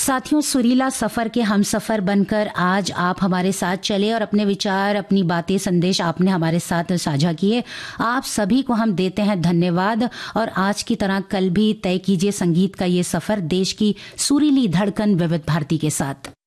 साथियों, सुरीला सफर के हम सफर बनकर आज आप हमारे साथ चले और अपने विचार, अपनी बातें, संदेश आपने हमारे साथ साझा किए। आप सभी को हम देते हैं धन्यवाद और आज की तरह कल भी तय कीजिए संगीत का ये सफर देश की सुरीली धड़कन विविध भारती के साथ।